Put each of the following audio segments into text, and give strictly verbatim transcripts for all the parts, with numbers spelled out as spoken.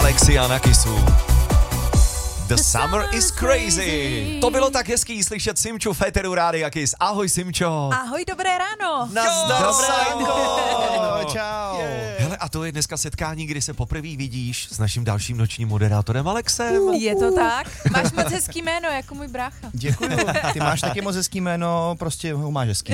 Alexia na Kissu. The summer is crazy. To bylo tak hezký slyšet Simču v éteru Rádia Kiss. Ahoj Simčo. Ahoj, dobré ráno. Nazdar, Simko. Čau. Hele, a to je dneska setkání, kdy se poprvé vidíš s naším dalším nočním moderátorem Alexem. Je to tak? Máš moc hezký jméno, jako můj brácha. Děkuju. Ty máš taky moc hezký jméno, prostě ho máš hezký.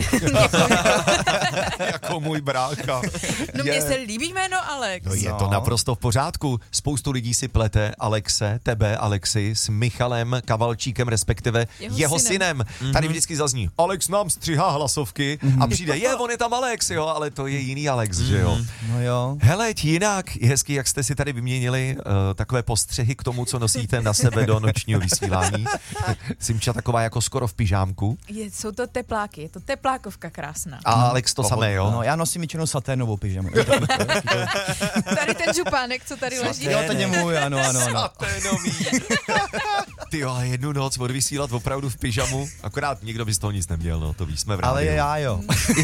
Jako můj brácha. No mně se líbí jméno Alex. No, je to naprosto v pořádku. Spoustu lidí si plete Alexe, tebe, Alexi, s Michalem Kavalčíkem, respektive jeho, jeho synem. synem. Mm-hmm. Tady vždycky zazní, Alex nám střihá hlasovky mm-hmm. a přijde, je, on je tam Alex, jo, ale to je jiný Alex, mm-hmm. že jo. No jo. Hele, jinak, je hezký, jak jste si tady vyměnili uh, takové postřehy k tomu, co nosíte na sebe do nočního vysílání. Simča taková jako skoro v pyžámku. Je, jsou to tepláky, je to teplákovka krásná. A Alex to samé, jo? No, já nosím většinou saténovou pyžamu. Tady ten župánek, co tady leží. Jo, to je můj, ano, ano, ano. Saténový. Ty jo, a jednu noc odvysílat opravdu v pyžamu, akorát nikdo by z toho nic neměl, no, to ví, jsme v rádiu. Ale já jo.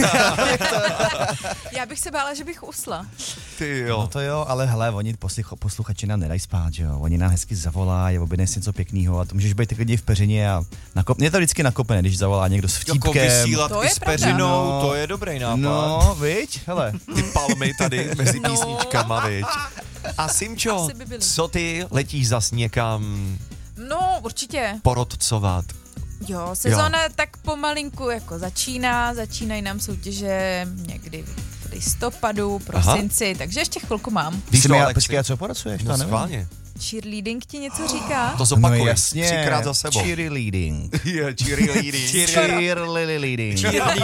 Já bych se bála, že bych usla. Ty jo. No to jo, ale hele, oni posluch, posluchači nám nedají spát, že jo. Oni nám hezky zavolají, objednej si něco pěkného a to můžeš být klidně v peřině a nakop... Mě to vždycky nakopne, když zavolá někdo s vtípkem. Jako vysílat to i s peřinou, no, to je dobrý nápad. No, viď, hele. Ty palmy tady mezi No. písničkama, viď. A Simčo, by co ty letíš zas někam No, určitě. porodcovat? Jo, sezóna jo. tak pomalinku jako začíná, začínají nám soutěže někdy v listopadu, prosinci, aha. takže ještě chvilku mám. Víš to, ale počkej, a co poracuješ? No schválně. Cheerleading ti něco říká? To zopakuj, no jasně, třikrát za sebou. Cheerleading. Je, cheerleading. Cheerleading.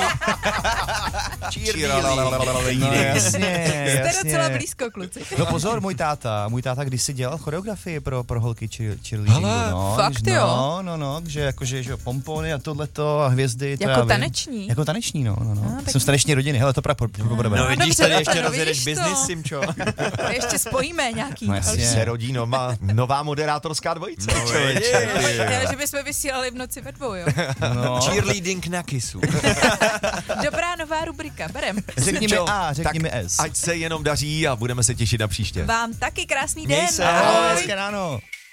Cheerleading. No jasně, Jste jasně. docela blízko, kluci. No pozor, můj táta, můj táta kdysi dělal choreografii pro, pro holky cheerleadingu. Hele, no, fakt když, jo? No, no, no, že jakože že pompony a tohleto a hvězdy. To Jako já vím. taneční? Jako taneční, no, no, no. No, tak- Jsem z taneční rodiny, hele, to pak pobereme. No, vidíš, dobře, tady dobře, ještě no, rozjedeš vidíš to. biznis, Simčo. Ještě spojíme nějaký. No jasně. Se rodí nová, nová moderátorská dvojice. No, člověče, ty jo. Ale že bychom vysílali v noci ve dvou, jo? No. Cheerleading na Kissu. Dobrá nová rubrika, berem. Řekni mi Simčo, A, řekni mi tak S. ať se jenom daří a budeme se těšit na příště. Vám taky krásný Měj den. se. Ahoj, Ahoj. hezké ráno.